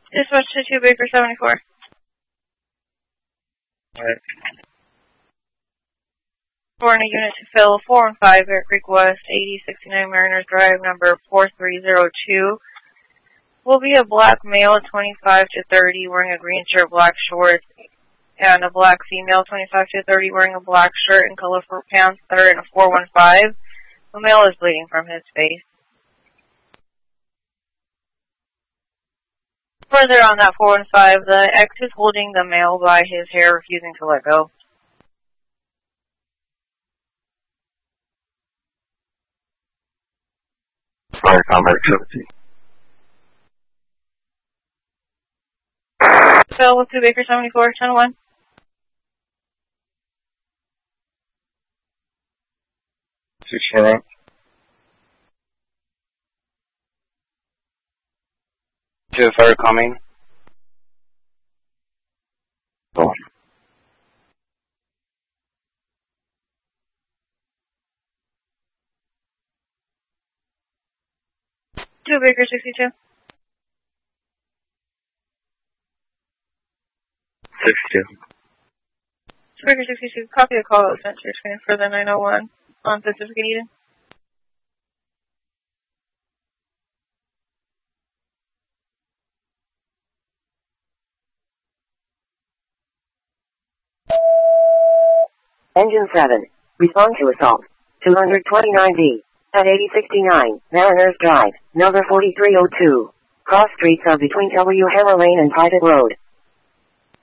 Dispatch to 2 Baker 74. Alright. Foreign unit to fill 415 Bear Creek West, 8069 Mariners Drive, number 4302. Will be a black male, 25 to 30, wearing a green shirt, black shorts, and a black female, 25 to 30, wearing a black shirt and colorful pants that are in a 415. The male is bleeding from his face. Further on that 415, the X is holding the male by his hair, refusing to let go. Fire combat activity. Phil with 2 Baker 74, 10-1. Right. To fire coming. Oh. 2 Baker 62. 62. 2 Baker 62, copy the call that was sent to your screen for the 901 on Pacific and Eden. Engine 7. Respond to assault. 229B. At 8069, Mariners Drive, number 4302. Cross streets are between W. Harrow Lane and Private Road.